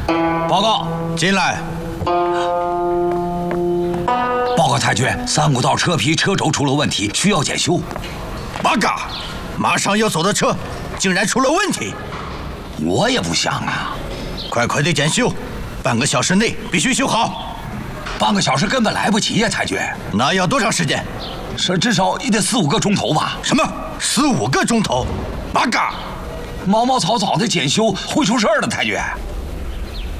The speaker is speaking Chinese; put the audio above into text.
报告， 进来。 报告太君，三股道车皮车轴出了问题，需要检修。 八嘎！马上要走的车，竟然出了问题！ 我也不想啊！ 快快的检修，半个小时内必须修好。 半个小时根本来不及呀，太君。 那要多长时间？ 是至少也得4、5个钟头吧？ 什么4、5个钟头？八嘎！ 毛毛草草的检修会出事儿的，太君。